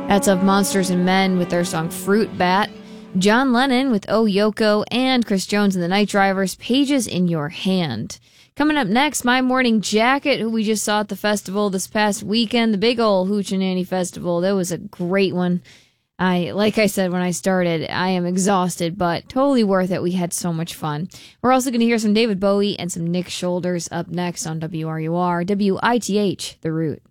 That's of Monsters and Men with their song Fruit Bat, John Lennon with Oh Yoko, and Chris Jones and the Night Drivers, Pages in Your Hand. Coming up next, My Morning Jacket, who we just saw at the festival this past weekend, the big old Hoochie Festival. That was a great one. Like I said when I started, I am exhausted, but totally worth it. We had so much fun. We're also going to hear some David Bowie and some Nick Shoulders up next on WRUR, WITH, The Root.